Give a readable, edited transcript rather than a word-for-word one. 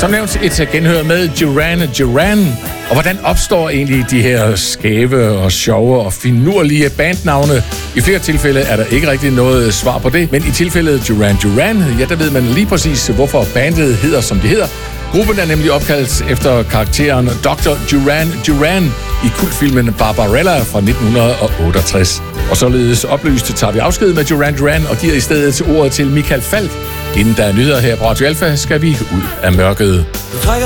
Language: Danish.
Som nævnt et genhør med Duran Duran. Og hvordan opstår egentlig de her skæve og sjove og finurlige bandnavne? I flere tilfælde er der ikke rigtig noget svar på det, men i tilfældet Duran Duran, ja, der ved man lige præcis, hvorfor bandet hedder, som de hedder. Gruppen er nemlig opkaldt efter karakteren Dr. Duran Duran i kultfilmen Barbarella fra 1968. Og således oplyst tager vi afsked med Duran Duran og giver i stedet ordet til Michael Falch. Inden der er nyheder her på Radio Alpha, skal vi ud af mørket.